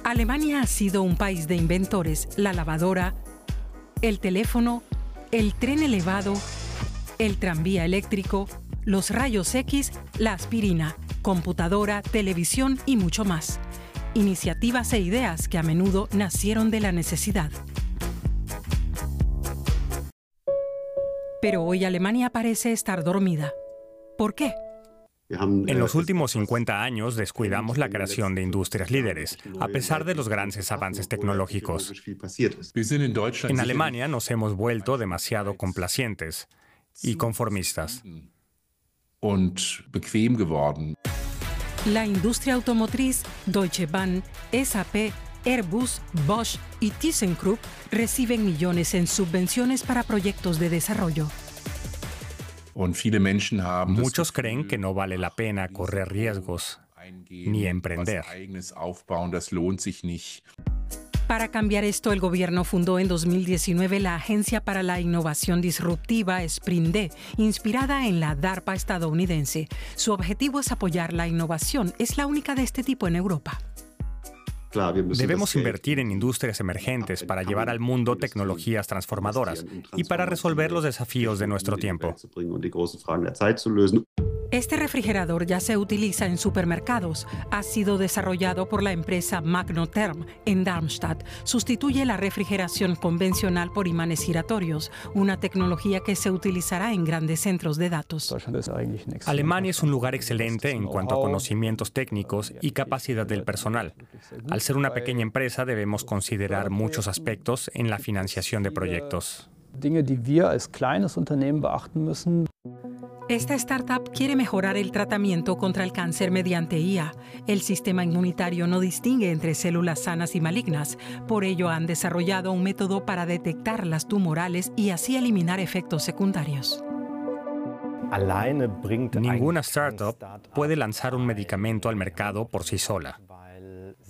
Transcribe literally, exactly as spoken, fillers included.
Alemania ha sido un país de inventores. La lavadora, el teléfono, el tren elevado, el tranvía eléctrico, los rayos X, la aspirina, computadora, televisión y mucho más. Iniciativas e ideas que a menudo nacieron de la necesidad. Pero hoy Alemania parece estar dormida. ¿Por qué? En los últimos cincuenta años descuidamos la creación de industrias líderes, a pesar de los grandes avances tecnológicos. En Alemania nos hemos vuelto demasiado complacientes y conformistas. La industria automotriz, Deutsche Bahn, S A P, Airbus, Bosch y ThyssenKrupp reciben millones en subvenciones para proyectos de desarrollo. Muchos creen que no vale la pena correr riesgos ni emprender. Para cambiar esto, el gobierno fundó en dos mil diecinueve la Agencia para la Innovación Disruptiva, SPRINT-D, inspirada en la DARPA estadounidense. Su objetivo es apoyar la innovación. Es la única de este tipo en Europa. Debemos invertir en industrias emergentes para llevar al mundo tecnologías transformadoras y para resolver los desafíos de nuestro tiempo. Este refrigerador ya se utiliza en supermercados. Ha sido desarrollado por la empresa Magnotherm en Darmstadt. Sustituye la refrigeración convencional por imanes giratorios, una tecnología que se utilizará en grandes centros de datos. Alemania es un lugar excelente en cuanto a conocimientos técnicos y capacidad del personal. Al ser una pequeña empresa, debemos considerar muchos aspectos en la financiación de proyectos. Esta startup quiere mejorar el tratamiento contra el cáncer mediante I A. El sistema inmunitario no distingue entre células sanas y malignas. Por ello, han desarrollado un método para detectar las tumorales y así eliminar efectos secundarios. Ninguna startup puede lanzar un medicamento al mercado por sí sola.